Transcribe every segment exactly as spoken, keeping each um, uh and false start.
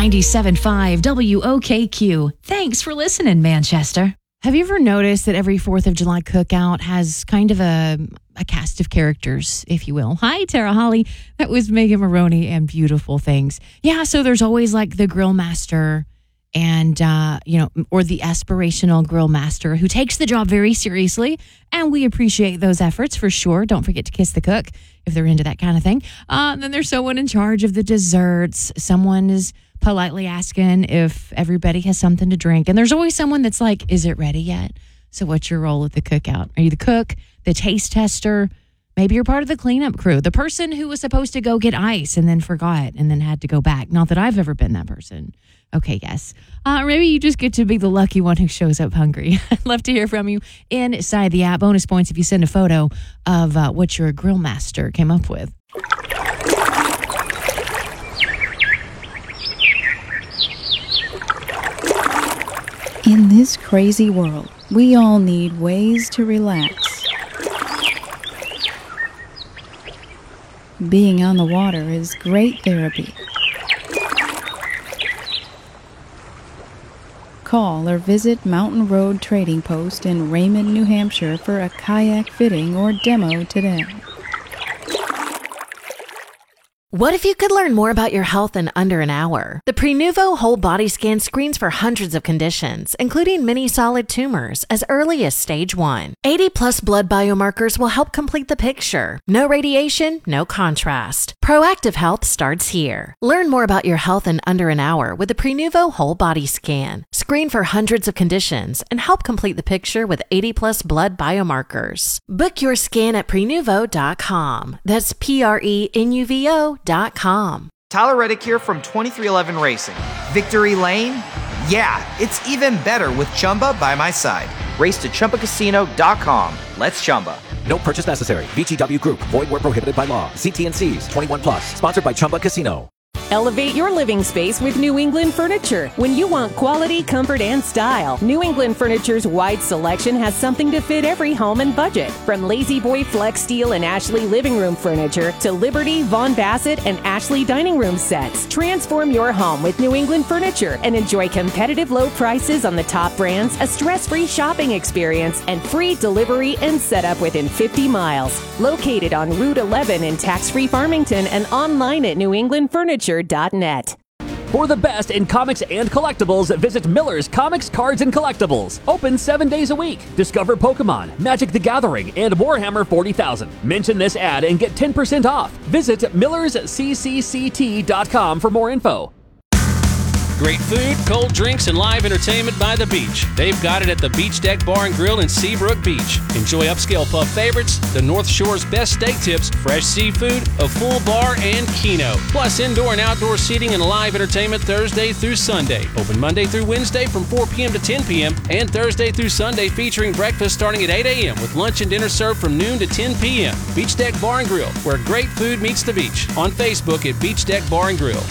ninety-seven point five W O K Q. Thanks for listening, Manchester. Have you ever noticed that every fourth of July cookout has kind of a, a cast of characters, if you will? Hi, Tara Holly. That was Megan Maroney and Beautiful Things. Yeah, so there's always like the grill master and, uh, you know, or the aspirational grill master who takes the job very seriously. And we appreciate those efforts for sure. Don't forget to kiss the cook if they're into that kind of thing. Uh, then there's someone in charge of the desserts. Someone is politely asking if everybody has something to drink. And there's always someone that's like, is it ready yet? So what's your role at the cookout? Are you the cook, the taste tester? Maybe you're part of the cleanup crew, the person who was supposed to go get ice and then forgot and then had to go back. Not that I've ever been that person. Okay, yes. Uh, maybe you just get to be the lucky one who shows up hungry. I'd love to hear from you inside the app. Bonus points if you send a photo of uh, what your grill master came up with. In this crazy world, we all need ways to relax. Being on the water is great therapy. Call or visit Mountain Road Trading Post in Raymond, New Hampshire for a kayak fitting or demo today. What if you could learn more about your health in under an hour? The Prenuvo Whole Body Scan screens for hundreds of conditions, including many solid tumors, as early as stage one. eighty plus blood biomarkers will help complete the picture. No radiation, no contrast. Proactive health starts here. Learn more about your health in under an hour with the Prenuvo Whole Body Scan. Screen for hundreds of conditions and help complete the picture with eighty plus blood biomarkers. Book your scan at prenuvo dot com. That's P R E N U V O dot com. Tyler Reddick here from twenty-three eleven Racing. Victory Lane? Yeah, it's even better with Chumba by my side. Race to Chumba Casino dot com. Let's Chumba. No purchase necessary. V G W Group. Void where prohibited by law. See T and C's. twenty-one plus. Sponsored by Chumba Casino. Elevate your living space with New England Furniture. When you want quality, comfort, and style, New England Furniture's wide selection has something to fit every home and budget. From Lazy Boy Flex Steel and Ashley living room furniture to Liberty, Von Bassett, and Ashley dining room sets. Transform your home with New England Furniture and enjoy competitive low prices on the top brands, a stress-free shopping experience, and free delivery and setup within fifty miles. Located on Route eleven in tax-free Farmington and online at new england furniture dot net. For the best in comics and collectibles, visit Miller's Comics, Cards, and Collectibles. Open seven days a week. Discover Pokemon, Magic the Gathering, and Warhammer forty thousand. Mention this ad and get ten percent off. Visit millers c c c t dot com for more info. Great food, cold drinks, and live entertainment by the beach. They've got it at the Beach Deck Bar and Grill in Seabrook Beach. Enjoy upscale pub favorites, the North Shore's best steak tips, fresh seafood, a full bar, and keno. Plus indoor and outdoor seating and live entertainment Thursday through Sunday. Open Monday through Wednesday from four p.m. to ten p.m. and Thursday through Sunday featuring breakfast starting at eight a.m. with lunch and dinner served from noon to ten p.m. Beach Deck Bar and Grill, where great food meets the beach. On Facebook at Beach Deck Bar and Grill.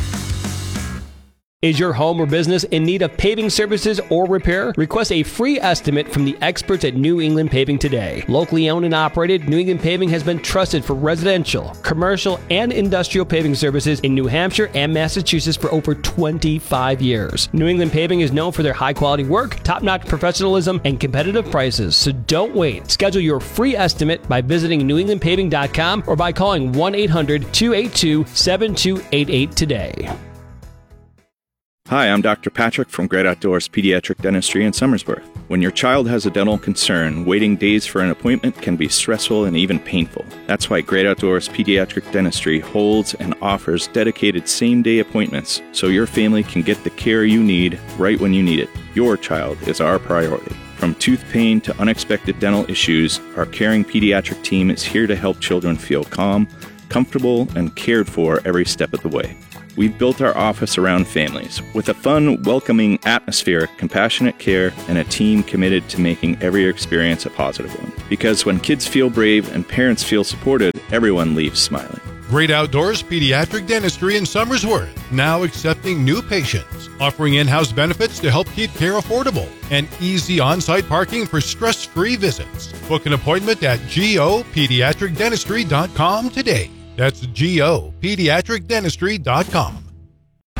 Is your home or business in need of paving services or repair? Request a free estimate from the experts at New England Paving today. Locally owned and operated, New England Paving has been trusted for residential, commercial, and industrial paving services in New Hampshire and Massachusetts for over twenty-five years. New England Paving is known for their high-quality work, top-notch professionalism, and competitive prices, so don't wait. Schedule your free estimate by visiting new england paving dot com or by calling one eight hundred two eight two seven two eight eight today. Hi, I'm Doctor Patrick from Great Outdoors Pediatric Dentistry in Somersworth. When your child has a dental concern, waiting days for an appointment can be stressful and even painful. That's why Great Outdoors Pediatric Dentistry holds and offers dedicated same-day appointments so your family can get the care you need right when you need it. Your child is our priority. From tooth pain to unexpected dental issues, our caring pediatric team is here to help children feel calm, comfortable, and cared for every step of the way. We've built our office around families with a fun, welcoming atmosphere, compassionate care, and a team committed to making every experience a positive one. Because when kids feel brave and parents feel supported, everyone leaves smiling. Great Outdoors Pediatric Dentistry in Somersworth, now accepting new patients, offering in-house benefits to help keep care affordable, and easy on-site parking for stress-free visits. Book an appointment at go pediatric dentistry dot com today. That's go pediatric dentistry dot com.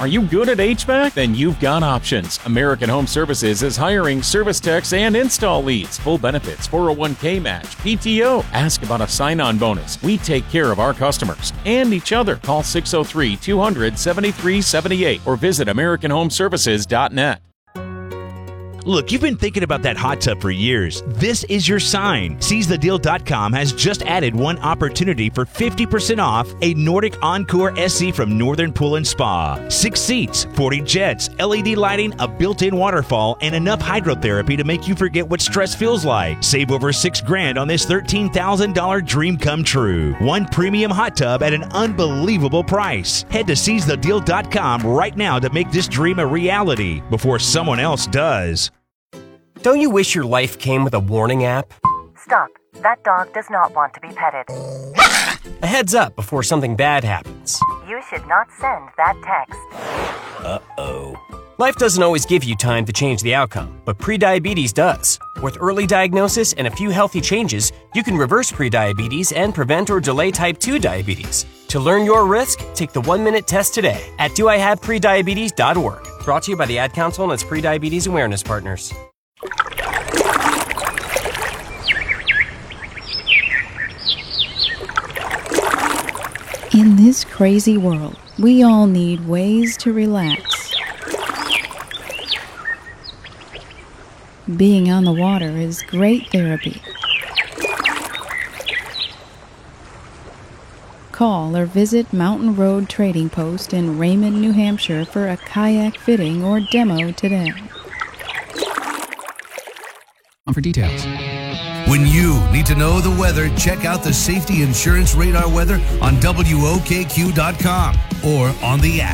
Are you good at H V A C? Then you've got options. American Home Services is hiring service techs and install leads. Full benefits, four oh one k match, P T O. Ask about a sign-on bonus. We take care of our customers and each other. Call six oh three, two hundred, seventy-three seventy-eight or visit american home services dot net. Look, you've been thinking about that hot tub for years. This is your sign. Seize the deal dot com has just added one opportunity for fifty percent off a Nordic Encore S C from Northern Pool and Spa. Six seats, forty jets, L E D lighting, a built-in waterfall, and enough hydrotherapy to make you forget what stress feels like. Save over six grand on this thirteen thousand dollars dream come true. One premium hot tub at an unbelievable price. Head to seize the deal dot com right now to make this dream a reality before someone else does. Don't you wish your life came with a warning app? Stop. That dog does not want to be petted. A heads up before something bad happens. You should not send that text. Uh-oh. Life doesn't always give you time to change the outcome, but prediabetes does. With early diagnosis and a few healthy changes, you can reverse prediabetes and prevent or delay type two diabetes. To learn your risk, take the one-minute test today at do I have prediabetes dot org. Brought to you by the Ad Council and its prediabetes awareness partners. In this crazy world, we all need ways to relax. Being on the water is great therapy. Call or visit Mountain Road Trading Post in Raymond, New Hampshire for a kayak fitting or demo today. For details. When you need to know the weather, check out the Safety Insurance Radar weather on W O K Q dot com or on the app.